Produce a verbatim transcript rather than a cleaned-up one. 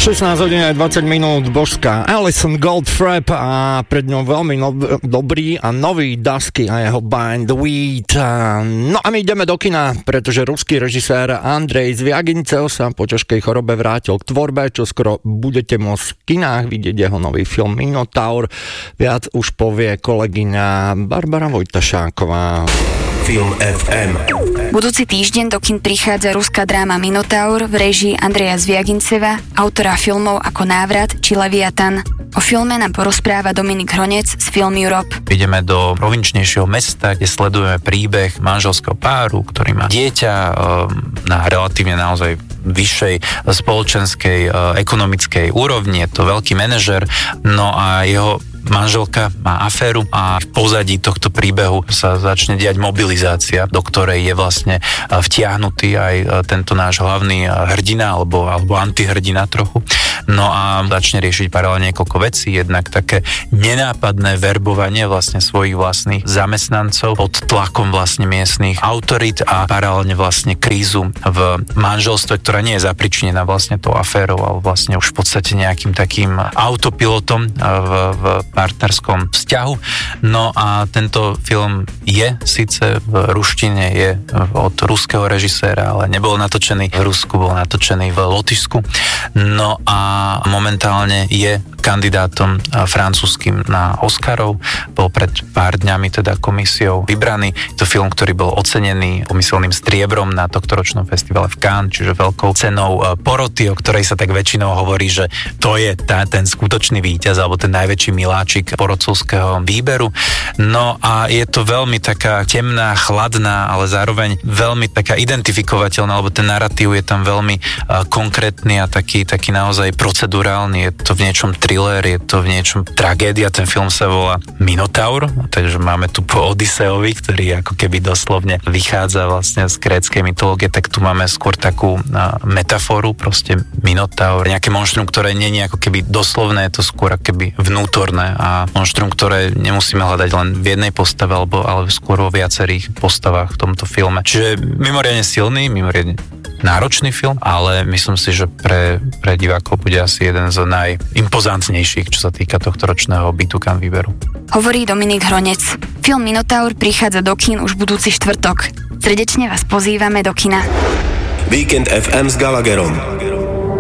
šestnásť hodín a dvadsať minút, božská Alison Goldfrapp a pred ňou veľmi no, dobrý a nový Dusky a jeho Bind the Weed. No a my ideme do kina, pretože ruský režisér Andrej Zviagincev sa po ťažkej chorobe vrátil k tvorbe, čo skoro budete môcť v kinách vidieť jeho nový film Minotaur. Viac už povie kolegyňa Barbara Vojtašáková. Film ef em. Budúci týždeň do kin prichádza ruská dráma Minotaur v réžii Andreja Zviaginceva, autora filmov ako Návrat či Leviatan. O filme nám porozpráva Dominik Hronec z Film Europe. Ideme do provinčnejšieho mesta, kde sledujeme príbeh manželského páru, ktorý má dieťa na relatívne naozaj vyššej spoločenskej, ekonomickej úrovni. Je to veľký manažer, no a jeho manželka má aféru a v pozadí tohto príbehu sa začne diať mobilizácia, do ktorej je vlastne vtiahnutý aj tento náš hlavný hrdina alebo, alebo antihrdina trochu. No a začne riešiť paralelne niekoľko vecí, jednak také nenápadné verbovanie vlastne svojich vlastných zamestnancov pod tlakom vlastne miestnych autorít a paralelne vlastne krízu v manželstve, ktorá nie je zapričinená vlastne tou aférou, ale vlastne už v podstate nejakým takým autopilotom v, v partnerskom vzťahu. No a tento film je síce v ruštine, je od ruského režiséra, ale nebol natočený v Rusku, bol natočený v Lotyšsku. No a momentálne je kandidátom francúzskym na Oscarov. Bol pred pár dňami teda komisiou vybraný. Je to film, ktorý bol ocenený pomyselným striebrom na tohtoročnom festivale v Cannes, čiže veľkou cenou poroty, o ktorej sa tak väčšinou hovorí, že to je tá, ten skutočný víťaz alebo ten najväčší miláčik porodcovského výberu. No a je to veľmi taká temná, chladná, ale zároveň veľmi taká identifikovateľná, lebo ten narratív je tam veľmi uh, konkrétny a taký, taký naozaj procedurálny. Je to v niečom thriller, je to v niečom tragédia. Ten film sa volá Minotaur, takže máme tu po Odysseovi, ktorý ako keby doslovne vychádza vlastne z gréckej mytológie, tak tu máme skôr takú uh, metaforu, proste Minotaur, nejaké monštrum, ktoré nie je ako keby doslovné, je to skôr ako keby vnútorné a monštrum, ktoré nemusíme hľadať len v jednej postave, alebo, ale skôr vo viacerých postavách v tomto filme. Čiže mimoriadne silný, mimoriadne náročný film, ale myslím si, že pre, pre divákov bude asi jeden z najimpozantnejších, čo sa týka tohto ročného Bitu Cannes výberu. Hovorí Dominik Hronec. Film Minotaur prichádza do kín už budúci štvrtok. Srdečne vás pozývame do kina. Víkend ef em s Gallagherom.